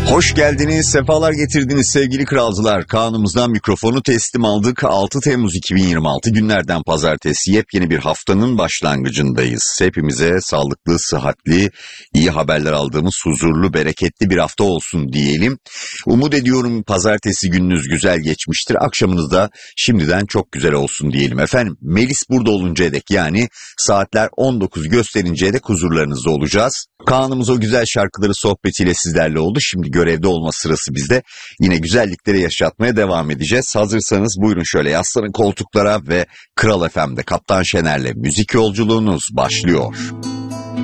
Hoş geldiniz, sefalar getirdiniz sevgili kralcılar. Kaan'ımızdan mikrofonu teslim aldık. 6 Temmuz 2026 günlerden pazartesi yepyeni bir haftanın başlangıcındayız. Hepimize sağlıklı, sıhhatli, iyi haberler aldığımız huzurlu, bereketli bir hafta olsun diyelim. Umut ediyorum pazartesi gününüz güzel geçmiştir. Akşamınız da şimdiden çok güzel olsun diyelim efendim. Melis burada oluncaya dek, yani saatler 19 gösterinceye dek huzurlarınızda olacağız. Kaan'ımız o güzel şarkıları sohbetiyle sizlerle oldu. Şimdi görevde olma sırası bizde. Yine güzellikleri yaşatmaya devam edeceğiz. Hazırsanız buyurun şöyle yaslanın koltuklara ve Kral FM'de Kaptan Şener'le müzik yolculuğunuz başlıyor.